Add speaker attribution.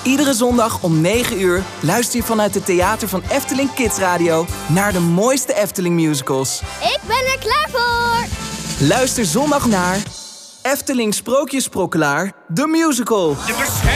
Speaker 1: Iedere zondag om 9 uur luister je vanuit het theater van Efteling Kids Radio naar de mooiste Efteling musicals.
Speaker 2: Ik ben er klaar voor!
Speaker 1: Luister zondag naar Efteling Sprookjesprokkelaar, de musical.
Speaker 3: De